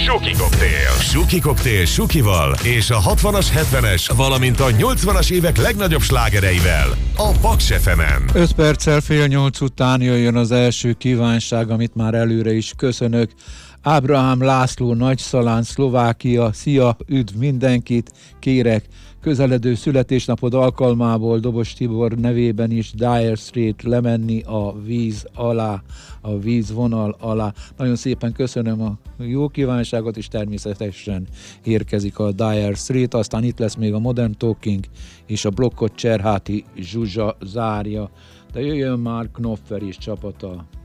Suki Koktél. Suki Koktél Sukival és a 60-as, 70-es, valamint a 80-as évek legnagyobb slágereivel a Paks FM-en. 5 perccel fél 8 után jöjjön az első kívánság, amit már előre is köszönök. Ábrahám László, Nagyszalán, Szlovákia. Szia, üdv mindenkit, kérek közeledő születésnapod alkalmából Dobos Tibor nevében is Dire Straits lemenni a víz alá, a vízvonal alá. Nagyon szépen köszönöm a jó kívánságot, és természetesen érkezik a Dire Straits, aztán itt lesz még a Modern Talking, és a blokkot Cserháti Zsuzsa zárja. De jöjjön már Knopfer és csapata.